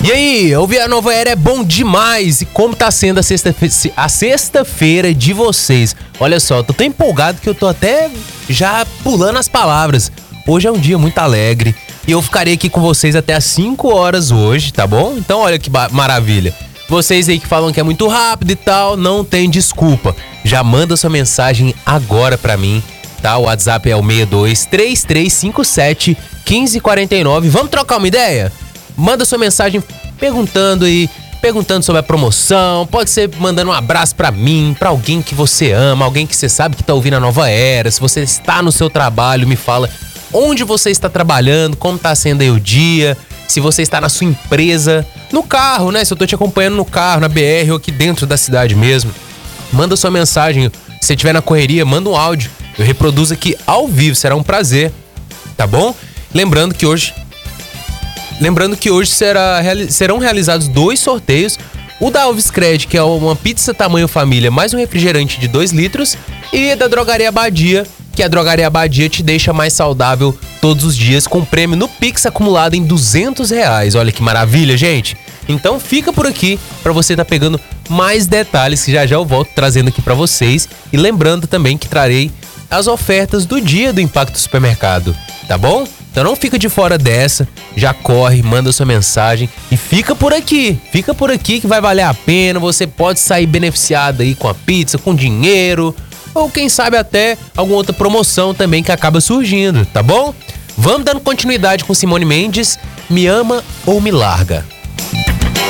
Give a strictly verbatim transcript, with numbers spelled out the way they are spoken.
E aí, ouvir a Nova Era é bom demais. E como tá sendo a sexta-feira a sexta-feira de vocês? Olha só, tô tão empolgado que eu tô até já pulando as palavras. Hoje é um dia muito alegre e eu ficarei aqui com vocês até às cinco horas hoje, tá bom? Então olha que maravilha. Vocês aí que falam que é muito rápido e tal, não tem desculpa. Já manda sua mensagem agora pra mim, tá? O WhatsApp é o seis dois, três três cinco sete, um cinco quatro nove. Vamos trocar uma ideia? Manda sua mensagem perguntando aí, perguntando sobre a promoção. Pode ser mandando um abraço pra mim, pra alguém que você ama, alguém que você sabe que tá ouvindo a Nova Era. Se você está no seu trabalho, me fala onde você está trabalhando, como tá sendo aí o dia. Se você está na sua empresa, no carro, né? Se eu tô te acompanhando no carro, na B R ou aqui dentro da cidade mesmo. Manda sua mensagem. Se você estiver na correria, manda um áudio. Eu reproduzo aqui ao vivo, será um prazer, tá bom? Lembrando que hoje... Lembrando que hoje será, serão realizados dois sorteios. O da Alves Cred, que é uma pizza tamanho família, mais um refrigerante de dois litros. E da Drogaria Abadia, que a Drogaria Abadia te deixa mais saudável todos os dias, com prêmio no Pix acumulado em duzentos reais. Olha que maravilha, gente. Então fica por aqui para você estar tá pegando mais detalhes, que já já eu volto trazendo aqui para vocês. E lembrando também que trarei as ofertas do dia do Impacto Supermercado, tá bom? Então não fica de fora dessa, já corre, manda sua mensagem e fica por aqui, fica por aqui que vai valer a pena. Você pode sair beneficiado aí com a pizza, com dinheiro, ou quem sabe até alguma outra promoção também que acaba surgindo, tá bom? Vamos dando continuidade com Simone Mendes, Me Ama ou Me Larga.